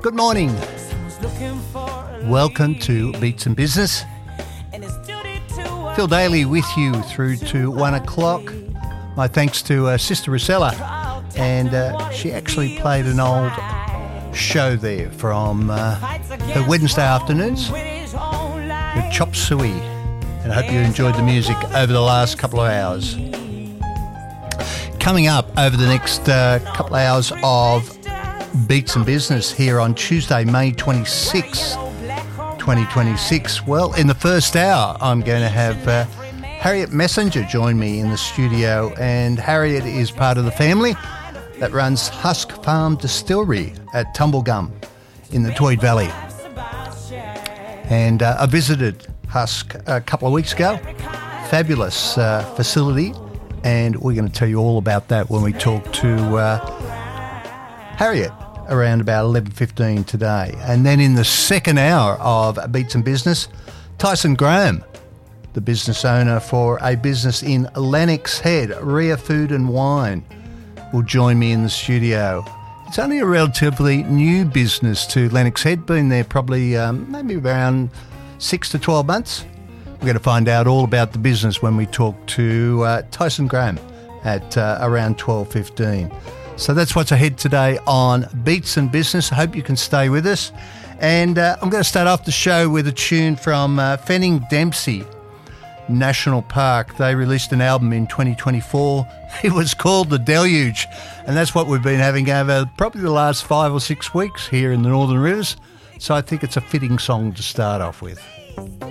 Good morning. Welcome to Beats and Business. Phil Daly with you through to 1 o'clock. My thanks to Sister Rosella. And she actually played an old show there from her Wednesday afternoons with Chop Suey. And I hope you enjoyed the music over the last couple of hours. Coming up over the next couple of hours of Beats and Business here on Tuesday, May 26, 2026. Well, in the first hour, I'm going to have Harriet Messenger join me in the studio. And Harriet is part of the family that runs Husk Farm Distillery at Tumblegum in the Tweed Valley. And I visited Husk a couple of weeks ago. Fabulous facility. And we're going to tell you all about that when we talk to Harriet around about 11:15 today. And then in the second hour of Beats and Business, Tyson Graham, the business owner for a business in Lennox Head, Rhea Food and Wine, will join me in the studio. It's only a relatively new business to Lennox Head, been there probably maybe around 6 to 12 months. We're going to find out all about the business when we talk to Tyson Graham at around 12:15. So that's what's ahead today on Beats and Business. I hope you can stay with us. And I'm going to start off the show with a tune from Fanning Dempsey National Park. They released an album in 2024. It was called The Deluge. And that's what we've been having over probably the last 5 or 6 weeks here in the Northern Rivers. So I think it's a fitting song to start off with.